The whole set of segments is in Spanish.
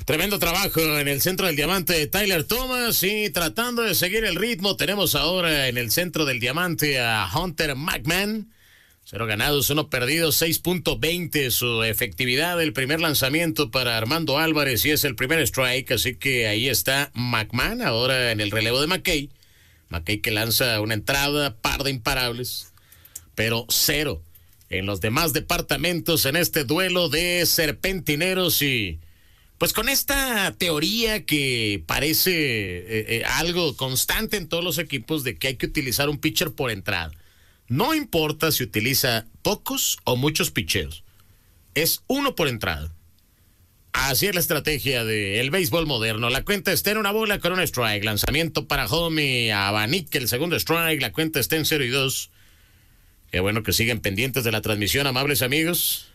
Tremendo trabajo en el centro del diamante de Tyler Thomas y tratando de seguir el ritmo. Tenemos ahora en el centro del diamante a Hunter McMahon. 0 ganados, 1 perdidos, 6.20 su efectividad. El primer lanzamiento para Armando Álvarez y es el primer strike. Así que ahí está McMahon ahora en el relevo de McKay. McKay que lanza una entrada, par de imparables, pero 0 en los demás departamentos en este duelo de serpentineros. Y pues con esta teoría que parece algo constante en todos los equipos de que hay que utilizar un pitcher por entrada. No importa si utiliza pocos o muchos picheos. Es uno por entrada. Así es la estrategia del béisbol moderno. La cuenta está en 1 bola con 1 strike. Lanzamiento para home y abanica el segundo strike. La cuenta está en 0-2. Qué bueno que siguen pendientes de la transmisión, amables amigos.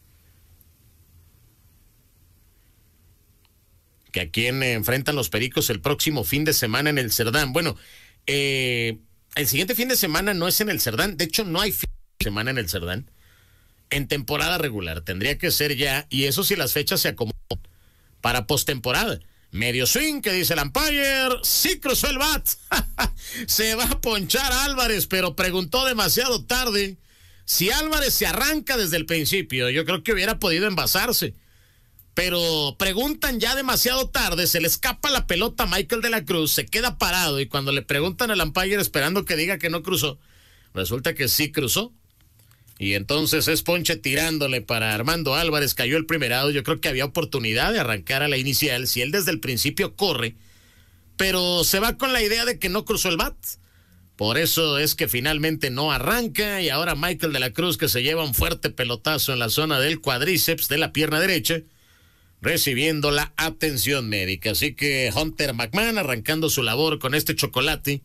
Que a quién enfrentan los Pericos el próximo fin de semana en el Cerdán. Bueno, el siguiente fin de semana no es en el Cerdán. De hecho, no hay fin de semana en el Cerdán. En temporada regular. Tendría que ser ya. Y eso si las fechas se acomodan para postemporada. Medio swing que dice el umpire. Sí cruzó el bat. Se va a ponchar Álvarez, pero preguntó demasiado tarde. Si Álvarez se arranca desde el principio, yo creo que hubiera podido envasarse. Pero preguntan ya demasiado tarde, se le escapa la pelota a Michael de la Cruz, se queda parado y cuando le preguntan al umpire esperando que diga que no cruzó, resulta que sí cruzó. Y entonces es ponche tirándole para Armando Álvarez, cayó el primer out. Yo creo que había oportunidad de arrancar a la inicial si él desde el principio corre, pero se va con la idea de que no cruzó el bat. Por eso es que finalmente no arranca y ahora Michael de la Cruz que se lleva un fuerte pelotazo en la zona del cuádriceps de la pierna derecha, recibiendo la atención médica. Así que Hunter McMahon arrancando su labor con este chocolate.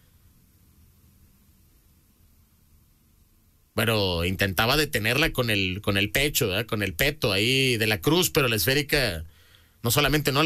Bueno, intentaba detenerla con el pecho, ¿verdad? Con el peto ahí de la Cruz, pero la esférica no solamente no